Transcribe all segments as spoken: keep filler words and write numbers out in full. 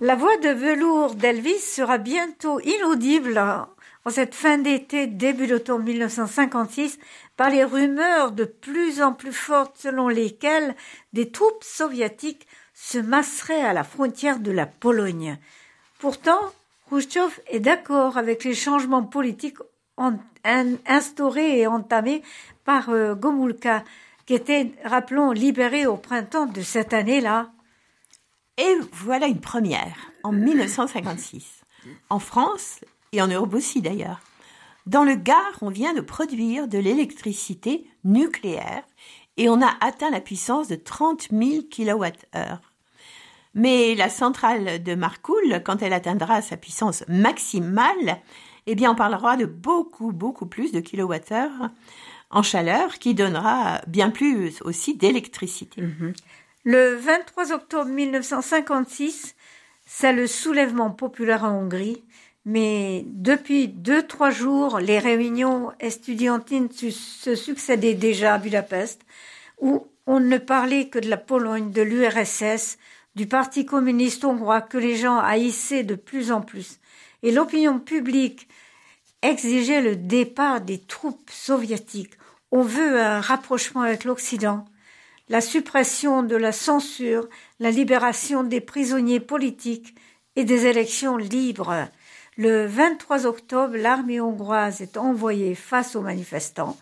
La voix de velours d'Elvis sera bientôt inaudible en cette fin d'été, début d'automne mille neuf cent cinquante-six, par les rumeurs de plus en plus fortes selon lesquelles des troupes soviétiques se masseraient à la frontière de la Pologne. Pourtant, Khrouchtchev est d'accord avec les changements politiques en, in, instaurés et entamés par euh, Gomulka, qui était, rappelons, libéré au printemps de cette année-là. Et voilà une première, en mille neuf cent cinquante-six, en France et en Europe aussi d'ailleurs. Dans le Gard, on vient de produire de l'électricité nucléaire et on a atteint la puissance de trente mille kilowattheures. Mais la centrale de Marcoule, quand elle atteindra sa puissance maximale, eh bien on parlera de beaucoup, beaucoup plus de kilowattheures en chaleur qui donnera bien plus aussi d'électricité. Mmh. Le vingt-trois octobre mille neuf cent cinquante-six, c'est le soulèvement populaire en Hongrie, mais depuis deux, trois jours, les réunions estudiantines se succédaient déjà à Budapest, où on ne parlait que de la Pologne, de l'U R S S, du Parti communiste hongrois que les gens haïssaient de plus en plus. Et l'opinion publique exigeait le départ des troupes soviétiques. On veut un rapprochement avec l'Occident. La suppression de la censure, la libération des prisonniers politiques et des élections libres. Le vingt-trois octobre, l'armée hongroise est envoyée face aux manifestants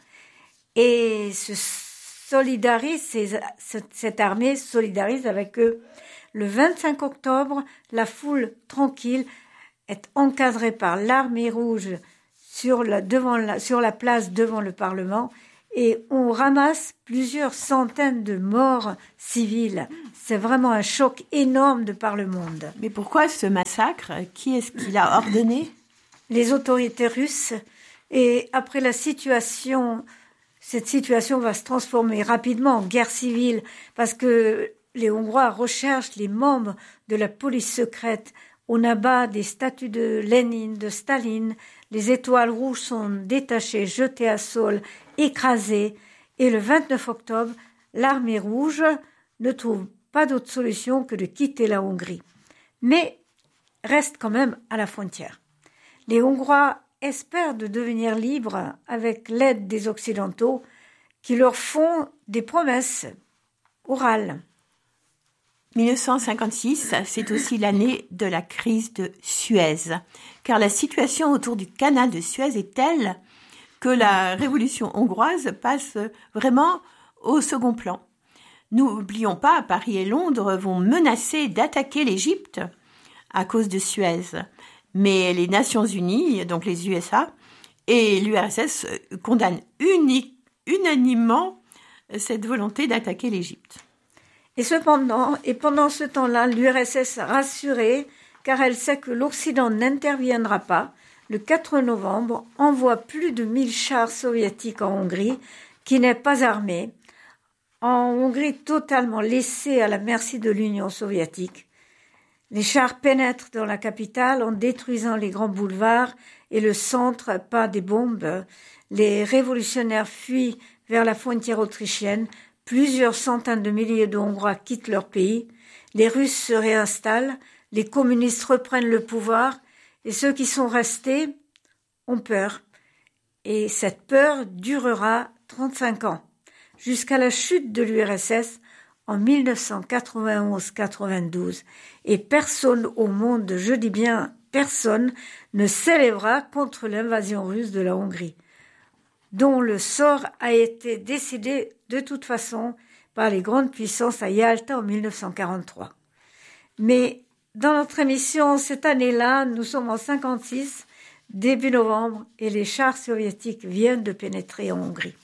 et se solidarise, cette armée solidarise avec eux. Le vingt-cinq octobre, la foule tranquille est encadrée par l'armée rouge sur la, devant la, sur la place devant le Parlement. Et on ramasse plusieurs centaines de morts civiles. C'est vraiment un choc énorme de par le monde. Mais pourquoi ce massacre? Qui est-ce qui l'a ordonné? Les autorités russes. Et après la situation, cette situation va se transformer rapidement en guerre civile parce que les Hongrois recherchent les membres de la police secrète. On abat des statues de Lénine, de Staline. Les étoiles rouges sont détachées, jetées à sol, écrasées. Et le vingt-neuf octobre, l'armée rouge ne trouve pas d'autre solution que de quitter la Hongrie. Mais reste quand même à la frontière. Les Hongrois espèrent de devenir libres avec l'aide des Occidentaux qui leur font des promesses orales. mille neuf cent cinquante-six, c'est aussi l'année de la crise de Suez, car la situation autour du canal de Suez est telle que la révolution hongroise passe vraiment au second plan. N'oublions pas, Paris et Londres vont menacer d'attaquer l'Égypte à cause de Suez, mais les Nations Unies, donc les U S A et l'U R S S condamnent uni- unanimement cette volonté d'attaquer l'Égypte. Et cependant, et pendant ce temps-là, l'U R S S rassurée, car elle sait que l'Occident n'interviendra pas, le quatre novembre, envoie plus de mille chars soviétiques en Hongrie, qui n'est pas armée, en Hongrie totalement laissée à la merci de l'Union soviétique. Les chars pénètrent dans la capitale en détruisant les grands boulevards et le centre par des bombes. Les révolutionnaires fuient vers la frontière autrichienne. Plusieurs centaines de milliers de Hongrois quittent leur pays, les Russes se réinstallent, les communistes reprennent le pouvoir et ceux qui sont restés ont peur. Et cette peur durera trente-cinq ans, jusqu'à la chute de l'U R S S en mille neuf cent quatre-vingt-onze quatre-vingt-douze. Et personne au monde, je dis bien personne, ne s'élèvera contre l'invasion russe de la Hongrie, dont le sort a été décidé de toute façon par les grandes puissances à Yalta en mille neuf cent quarante-trois. Mais dans notre émission, cette année-là, nous sommes en cinquante-six, début novembre, et les chars soviétiques viennent de pénétrer en Hongrie.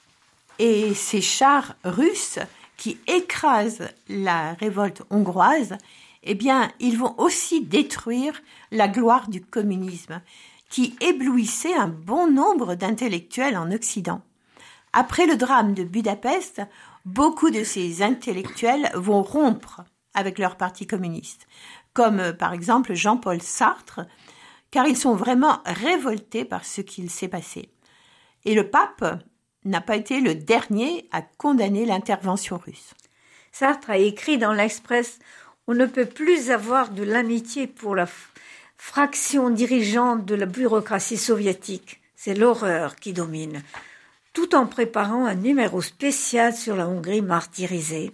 Et ces chars russes qui écrasent la révolte hongroise, eh bien, ils vont aussi détruire la gloire du communisme, qui éblouissait un bon nombre d'intellectuels en Occident. Après le drame de Budapest, beaucoup de ces intellectuels vont rompre avec leur parti communiste, comme par exemple Jean-Paul Sartre, car ils sont vraiment révoltés par ce qu'il s'est passé. Et le pape n'a pas été le dernier à condamner l'intervention russe. Sartre a écrit dans l'Express « On ne peut plus avoir de l'amitié pour la f- fraction dirigeante de la bureaucratie soviétique. C'est l'horreur qui domine, tout en préparant un numéro spécial sur la Hongrie martyrisée.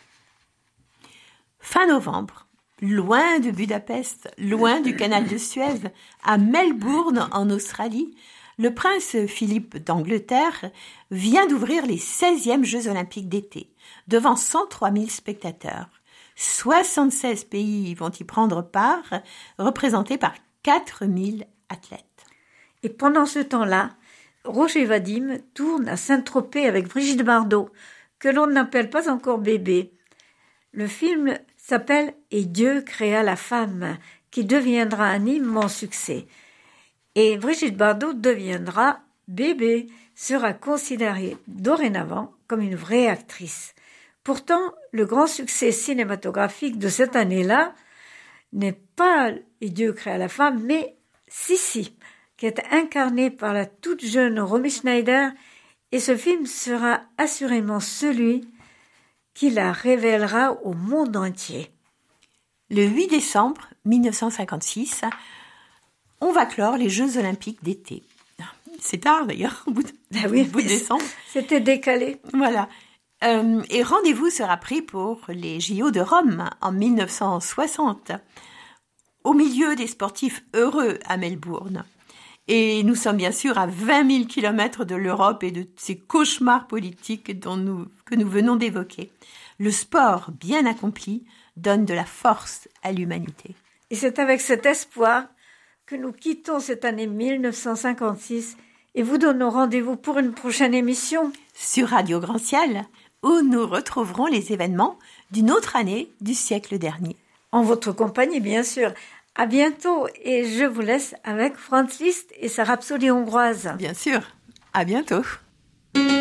Fin novembre, loin de Budapest, loin du canal de Suez, à Melbourne en Australie, le prince Philippe d'Angleterre vient d'ouvrir les seizièmes Jeux olympiques d'été, devant cent trois mille spectateurs. soixante-seize pays vont y prendre part, représentés par quatre mille athlètes. Et pendant ce temps-là, Roger Vadim tourne à Saint-Tropez avec Brigitte Bardot, que l'on n'appelle pas encore bébé. Le film s'appelle « Et Dieu créa la femme », qui deviendra un immense succès. Et Brigitte Bardot deviendra bébé, sera considérée dorénavant comme une vraie actrice. Pourtant, le grand succès cinématographique de cette année-là n'est pas « Et Dieu créa la femme », mais « Sissi », qui est incarnée par la toute jeune Romy Schneider, et ce film sera assurément celui qui la révélera au monde entier. Le huit décembre mille neuf cent cinquante-six, on va clore les Jeux olympiques d'été. C'est tard d'ailleurs, au bout de, Ah oui, au bout de décembre. C'était décalé. Voilà. Euh, et rendez-vous sera pris pour les J O de Rome en mille neuf cent soixante, au milieu des sportifs heureux à Melbourne. Et nous sommes bien sûr à vingt mille kilomètres de l'Europe et de ces cauchemars politiques dont nous, que nous venons d'évoquer. Le sport bien accompli donne de la force à l'humanité. Et c'est avec cet espoir que nous quittons cette année mille neuf cent cinquante-six et vous donnons rendez-vous pour une prochaine émission sur Radio Grand Ciel, où nous retrouverons les événements d'une autre année du siècle dernier. En votre compagnie, bien sûr. À bientôt et je vous laisse avec Franz Liszt et sa rhapsodie hongroise. Bien sûr. À bientôt.